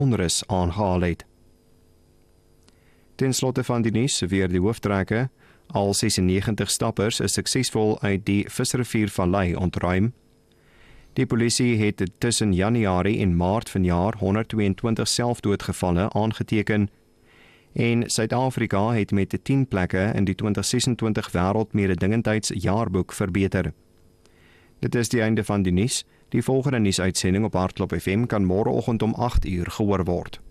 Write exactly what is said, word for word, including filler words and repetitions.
onrus aangehaal het. Ten slotte van die nuus weer die hooftrekke. Al sesennegentig stappers is suksesvol uit die Visriviervallei ontruim. Die polisie het tussen Januarie en Maart vanjaar honderdtweeëntwintig selfdoodgevalle aangeteken en Suid-Afrika het met tien plekke in die twintig sesentwintig wêreldmededingendheidsjaarboek verbeter. Dit is die einde van die nuus. Die volgende nuusuitsending op Hardklop F M kan môreoggend om agt uur gehoor word.